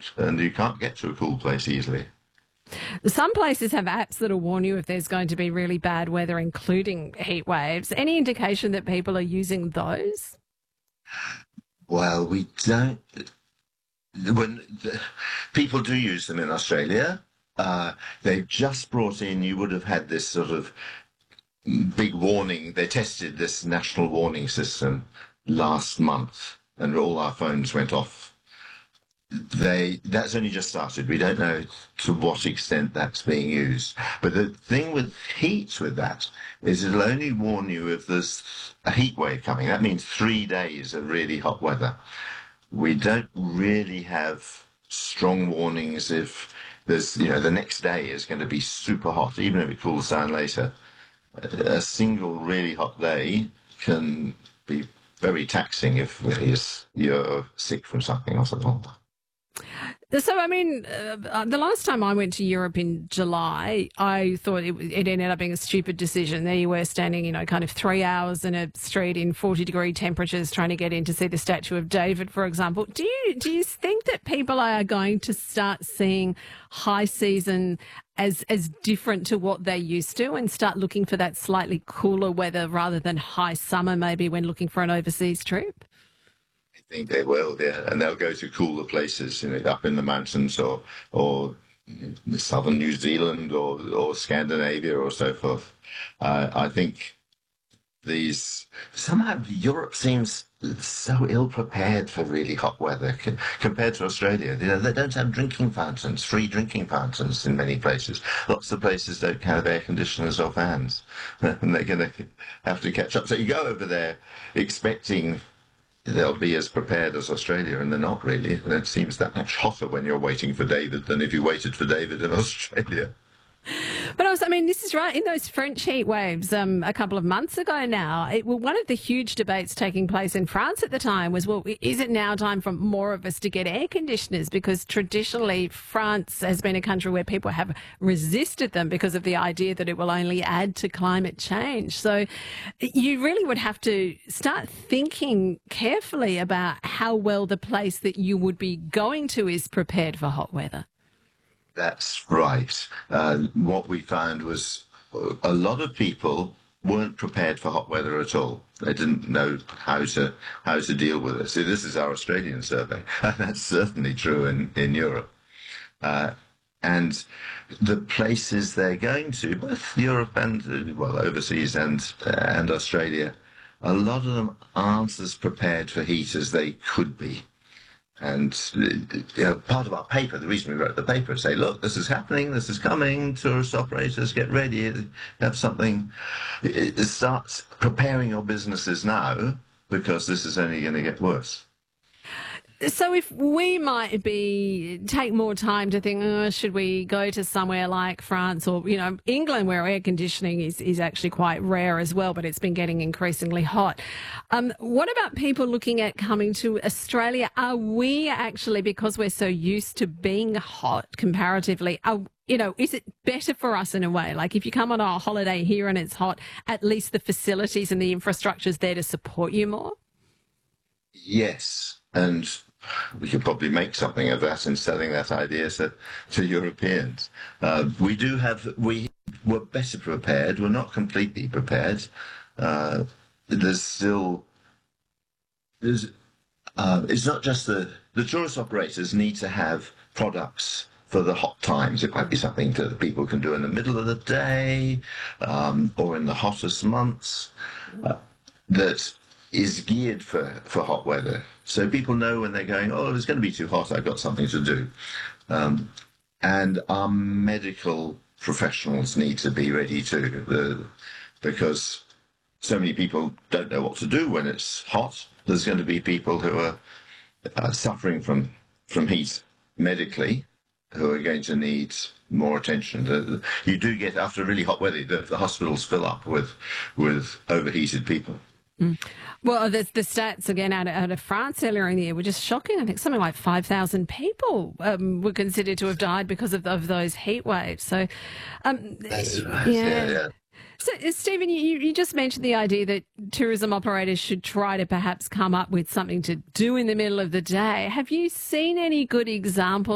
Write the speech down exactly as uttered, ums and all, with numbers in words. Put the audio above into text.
and you can't get to a cool place easily. Some places have apps that'll warn you if there's going to be really bad weather, including heat waves. Any indication that people are using those? Well, we don't. When the, people do use them in Australia, uh, they've just brought in. You would have had this sort of big warning. They tested this national warning system last month, and all our phones went off. They that's only just started. We don't know to what extent that's being used. But the thing with heat with that is it'll only warn you if there's a heat wave coming. That means three days of really hot weather. We don't really have strong warnings if there's, you know, the next day is going to be super hot, even if it cools down later. A single really hot day can be very taxing if you're sick from something or something like that. So, I mean, uh, the last time I went to Europe in July, I thought it, it ended up being a stupid decision. There you were standing, you know, kind of three hours in a street in forty degree temperatures trying to get in to see the Statue of David, for example. Do you, do you think that people are going to start seeing high season as, as different to what they used to and start looking for that slightly cooler weather rather than high summer maybe when looking for an overseas trip? I think they will, yeah, and they'll go to cooler places, you know, up in the mountains or or southern New Zealand or or Scandinavia or so forth. Uh, I think these somehow Europe seems so ill prepared for really hot weather c- compared to Australia. You know, they don't have drinking fountains, free drinking fountains in many places. Lots of places don't have air conditioners or fans, and they're going to have to catch up. So you go over there expecting they'll be as prepared as Australia, and they're not really. And it seems that much hotter when you're waiting for David than if you waited for David in Australia. But also, I mean, this is right. In those French heat waves um, a couple of months ago now, it, well, one of the huge debates taking place in France at the time was, well, is it now time for more of us to get air conditioners? Because traditionally, France has been a country where people have resisted them because of the idea that it will only add to climate change. So you really would have to start thinking carefully about how well the place that you would be going to is prepared for hot weather. That's right. Uh, what we found was a lot of people weren't prepared for hot weather at all. They didn't know how to how to deal with it. So this is our Australian survey, and that's certainly true in, in Europe. Uh, and the places they're going to, both Europe and, uh, well, overseas and, uh, and Australia, a lot of them aren't as prepared for heat as they could be. And you know, part of our paper, the reason we wrote the paper is say, look, this is happening, this is coming, tourist operators, get ready, have something. It, it starts preparing your businesses now because this is only going to get worse. So if we might be take more time to think, oh, should we go to somewhere like France or, you know, England where air conditioning is, is actually quite rare as well, but it's been getting increasingly hot. Um, what about people looking at coming to Australia? Are we actually, because we're so used to being hot comparatively, are, you know, is it better for us in a way? Like if you come on a holiday here and it's hot, at least the facilities and the infrastructure is there to support you more? Yes, and we could probably make something of that in selling that idea to, to Europeans. Uh, we do have, we were better prepared. We're not completely prepared. Uh, there's still, there's, uh, it's not just the, the tourist operators need to have products for the hot times. It might be something that people can do in the middle of the day um, or in the hottest months uh, that is geared for, for hot weather. So people know when they're going, oh, it's going to be too hot, I've got something to do. Um, and our medical professionals need to be ready too, the, because so many people don't know what to do when it's hot. There's going to be people who are uh, suffering from, from heat medically who are going to need more attention. The, you do get, after really hot weather, the, the hospitals fill up with, with overheated people. Mm. Well, the, the stats again out of, out of France earlier in the year were just shocking. I think something like five thousand people um, were considered to have died because of, of those heat waves. So, um, That's right. yeah. yeah, yeah. So, Stephen, you, you just mentioned the idea that tourism operators should try to perhaps come up with something to do in the middle of the day. Have you seen any good examples